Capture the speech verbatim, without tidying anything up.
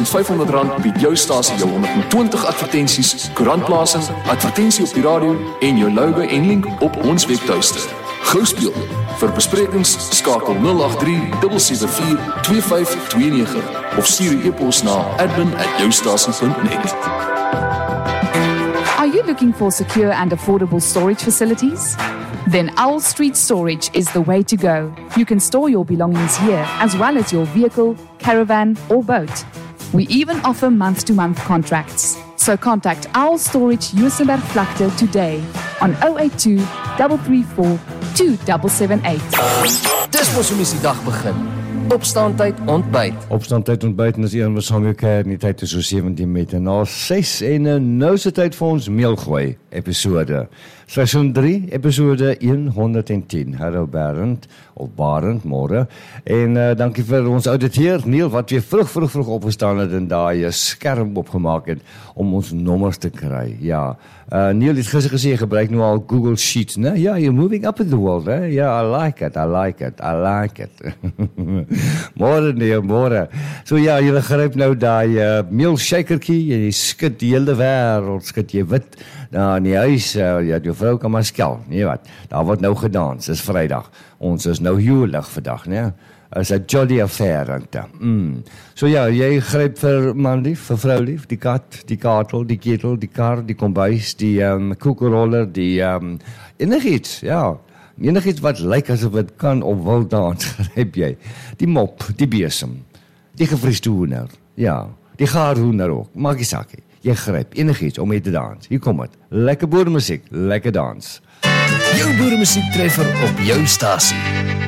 vyfhonderd rand bied jou stasie jou honderd en twintig advertensies, koerantplasing, advertensie op die radio en jou logo en link op ons webtuiste. Gou speel. Vir besprekings skakel nul agt drie sewe sewe vier twee vyf twee nege of stuur 'n e-pos na admin at joustasie punt net. Are you looking for secure and affordable storage facilities? Then Owl Street Storage is the way to go. You can store your belongings here as well as your vehicle, caravan or boat. We even offer month-to-month contracts. So contact Owl Storage Juisenberg Vlakte today on zero eight two, three three four, two seven seven eight. Dis mos hoe mens die dag begin. Opstaantyd ontbyt. Opstaantyd ontbyt en as een wat saam jou kuier in die tyd is so sewentien met en na ses en nou se tyd vir ons meelgooi episode. Seisoen drie, episode honderdtien. Hallo Barend, of Barend, môre. En uh, dankie vir ons ouditeur, Neil, wat weer vroeg, vroeg, vroeg opgestaan het en daai skerm opgemaak het om ons nommers te kry. Ja, uh, Neil het gister gesê, gebruik nou al Google Sheets, né? Ja, you're moving up in the world, hè? Ja, I like it, I like it, I like it. Môre, Neil, môre. So ja, jy gryp nou daai uh, meelshakertjie, jy skud die hele wêreld, skud jy wit. Nou, in die huis, uh, ja, jou vrou kan maar skel, nee wat, daar word nou gedans, dis Vrydag, ons is nou huwelig vandag, nee, is 'n jolly affair, mm. So ja, jy gryp vir manlief, vir vroulief, die kat, die katel, die ketel, die kar, die kombuis, die um, koekeroller, die um, enigiets, ja, enigiets wat lyk asof het kan of wil dans, gryp jy, die mop, die besem, die gevriesde hoender, ja, die gaarhoender ook, maak die sakkie. Jy gryp enigiets om mee te dans. Hier kom het. Lekker boeremusiek, lekker dans. Jou boeremusiek treffer op jou stasie.